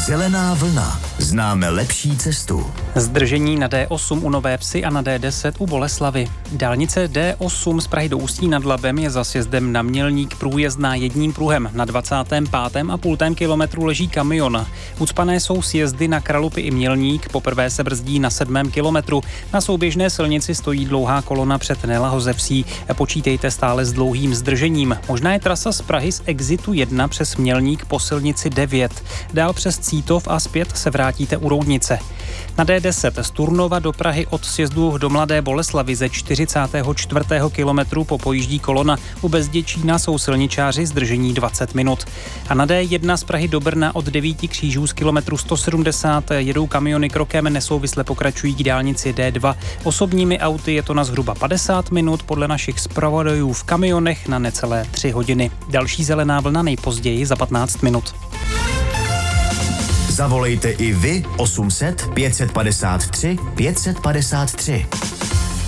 Zelená vlna. Známe lepší cestu. Zdržení na D8 u Nové Vsi a na D10 u Boleslavy. Dálnice D8 z Prahy do Ústí nad Labem je za sjezdem na Mělník průjezdná jedním pruhem. Na 25,5 kilometru leží kamion. Ucpané jsou sjezdy na Kralupy i Mělník, poprvé se brzdí na 7. kilometru. Na souběžné silnici stojí dlouhá kolona před Nelahozevsí. Počítejte stále s dlouhým zdržením. Možná je trasa z Prahy z exitu 1 přes Mělník po silnici 9. Dál přes Cítov a zpět se vrátíte u Roudnice. Na D10 z Turnova do Prahy od sjezdu do Mladé Boleslavi ze 44. kilometru popojíždí kolona. U Bezděčína jsou silničáři, zdržení 20 minut. A na D1 z Prahy do Brna od 9 křížů z kilometru 170 jedou kamiony krokem, nesouvisle pokračují k dálnici D2. Osobními auty je to na zhruba 50 minut, podle našich zpravodajů v kamionech na necelé 3 hodiny. Další zelená vlna nejpozději za 15 minut. Zavolejte i vy 800 553 553.